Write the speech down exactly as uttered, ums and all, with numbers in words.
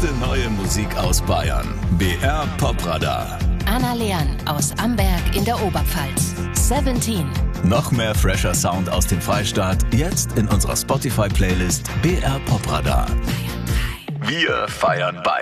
beste neue Musik aus Bayern. B R Popradar. Anna Leon aus Amberg in der Oberpfalz. Seventeen. Noch mehr fresher Sound aus dem Freistaat, jetzt in unserer Spotify-Playlist B R Popradar. Wir feiern Bayern.